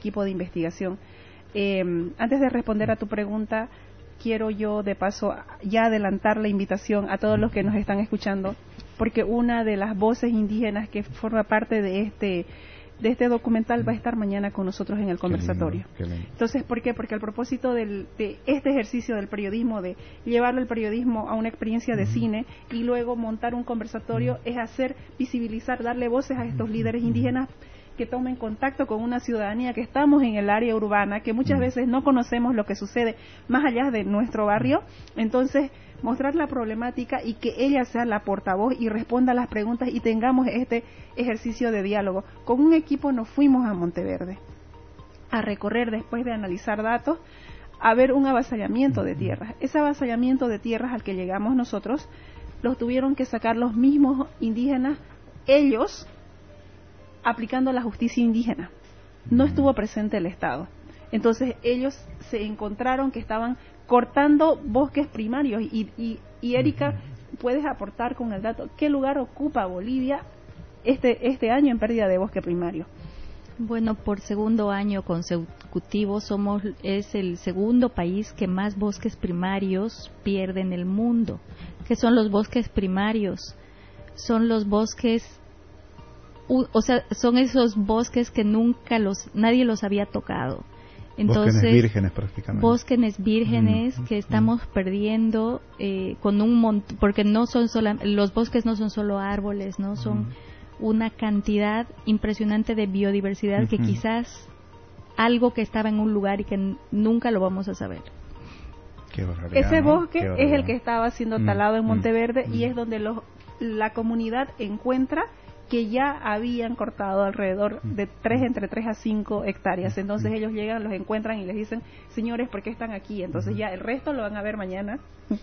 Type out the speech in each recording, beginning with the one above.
equipo de investigación. Antes de responder a tu pregunta, quiero yo de paso ya adelantar la invitación a todos los que nos están escuchando, porque una de las voces indígenas que forma parte de este documental va a estar mañana con nosotros en el conversatorio. Qué lindo. Entonces, ¿por qué? Porque el propósito de este ejercicio del periodismo, de llevarlo el periodismo a una experiencia de cine y luego montar un conversatorio, es hacer visibilizar, darle voces a estos líderes indígenas que tomen contacto con una ciudadanía que estamos en el área urbana, que muchas veces no conocemos lo que sucede más allá de nuestro barrio. Entonces, mostrar la problemática y que ella sea la portavoz y responda a las preguntas y tengamos este ejercicio de diálogo. Con un equipo nos fuimos a Monteverde a recorrer, después de analizar datos, a ver un avasallamiento de tierras. Ese avasallamiento de tierras al que llegamos nosotros, los tuvieron que sacar los mismos indígenas, ellos, aplicando la justicia indígena. No estuvo presente el Estado. Entonces ellos se encontraron que estaban cortando bosques primarios y Erika, puedes aportar con el dato, ¿qué lugar ocupa Bolivia este año en pérdida de bosque primario? Bueno, por segundo año consecutivo es el segundo país que más bosques primarios pierde en el mundo. ¿Qué son los bosques primarios? Son los bosques, son esos bosques que nadie los había tocado. Entonces, bosques vírgenes prácticamente. Bosques vírgenes que estamos perdiendo con porque no son los bosques no son solo árboles, no son una cantidad impresionante de biodiversidad que quizás algo que estaba en un lugar y que nunca lo vamos a saber. Ese bosque es el que estaba siendo talado en Monteverde y es donde la comunidad encuentra que ya habían cortado alrededor de entre 3 a 5 hectáreas. Entonces ellos llegan, los encuentran y les dicen, señores, ¿por qué están aquí? Entonces ya el resto lo van a ver mañana.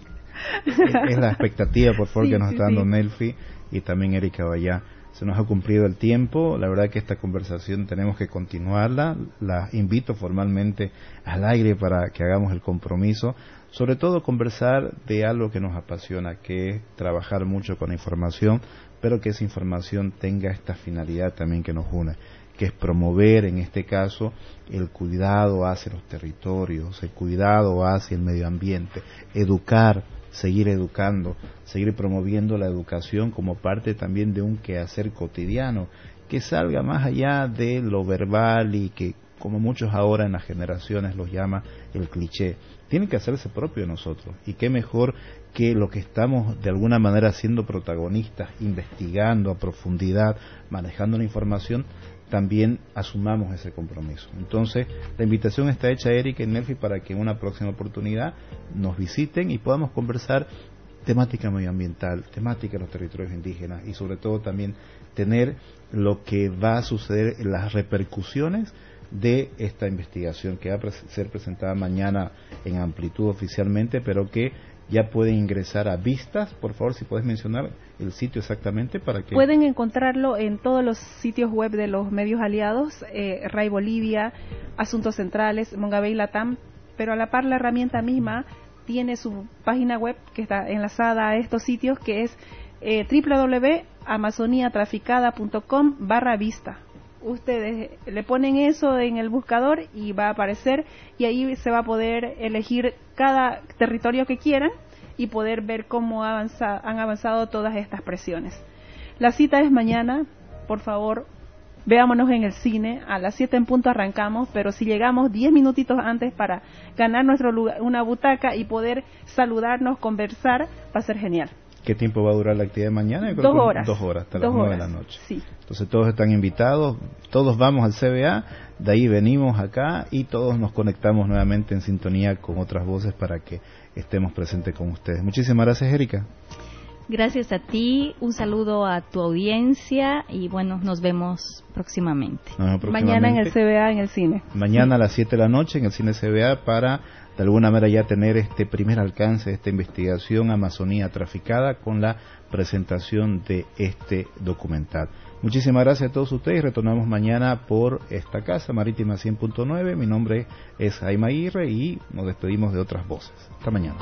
Es la expectativa, por favor, que nos está dando Nelfi y también Erika Bayá. Se nos ha cumplido el tiempo, la verdad que esta conversación tenemos que continuarla. La invito formalmente al aire para que hagamos el compromiso, sobre todo conversar de algo que nos apasiona, que es trabajar mucho con la información, pero que esa información tenga esta finalidad también que nos une, que es promover, en este caso, el cuidado hacia los territorios, el cuidado hacia el medio ambiente, educar, seguir educando, seguir promoviendo la educación como parte también de un quehacer cotidiano, que salga más allá de lo verbal y que, como muchos ahora en las generaciones los llama el cliché, tiene que hacerse propio de nosotros. Y qué mejor que lo que estamos de alguna manera siendo protagonistas, investigando a profundidad, manejando la información, también asumamos ese compromiso. Entonces, la invitación está hecha, Erika y Nelfi, para que en una próxima oportunidad nos visiten y podamos conversar temática medioambiental, temática de los territorios indígenas y sobre todo también tener lo que va a suceder en las repercusiones de esta investigación que va a ser presentada mañana en amplitud oficialmente, pero que ya pueden ingresar a Vistas. Por favor, si puedes mencionar el sitio exactamente para que... Pueden encontrarlo en todos los sitios web de los medios aliados, RAI Bolivia, Asuntos Centrales, Mongabey Latam, pero a la par la herramienta misma tiene su página web que está enlazada a estos sitios, que es www.amazoniatraficada.com/vista. Ustedes le ponen eso en el buscador y va a aparecer, y ahí se va a poder elegir cada territorio que quieran y poder ver cómo han avanzado todas estas presiones. La cita es mañana, por favor, veámonos en el cine, a las 7 en punto arrancamos, pero si llegamos 10 minutitos antes para ganar nuestro lugar, una butaca y poder saludarnos, conversar, va a ser genial. ¿Qué tiempo va a durar la actividad de mañana? 2 horas. 2 horas, hasta las 9 de la noche. Sí. Entonces todos están invitados, todos vamos al CBA, de ahí venimos acá y todos nos conectamos nuevamente en sintonía con otras voces para que estemos presentes con ustedes. Muchísimas gracias, Erika. Gracias a ti, un saludo a tu audiencia y bueno, nos vemos próximamente. Mañana en el CBA, en el cine. Mañana a las 7 de la noche en el cine CBA para de alguna manera ya tener este primer alcance de esta investigación Amazonía Traficada con la presentación de este documental. Muchísimas gracias a todos ustedes. Retornamos mañana por esta casa, Marítima 100.9. Mi nombre es Jaime Aguirre y nos despedimos de otras voces. Hasta mañana.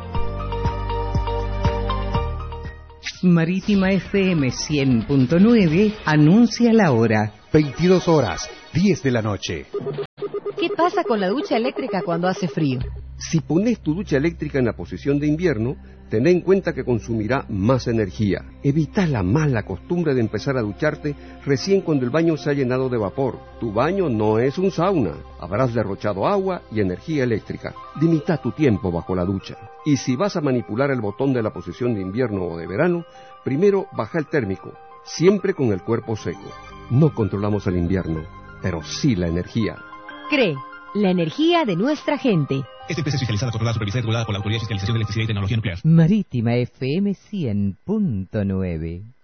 Marítima FM 100.9 anuncia la hora. 22 horas, 10 de la noche. ¿Qué pasa con la ducha eléctrica cuando hace frío? Si pones tu ducha eléctrica en la posición de invierno, ten en cuenta que consumirá más energía. Evita la mala costumbre de empezar a ducharte recién cuando el baño se ha llenado de vapor. Tu baño no es un sauna. Habrás derrochado agua y energía eléctrica. Limita tu tiempo bajo la ducha. Y si vas a manipular el botón de la posición de invierno o de verano, primero baja el térmico, siempre con el cuerpo seco. No controlamos el invierno, pero sí la energía. CRE, la energía de nuestra gente. Esta empresa es fiscalizada, controlada, supervisada y regulada por la Autoridad de Fiscalización de Electricidad y Tecnología Nuclear. Marítima FM 100.9.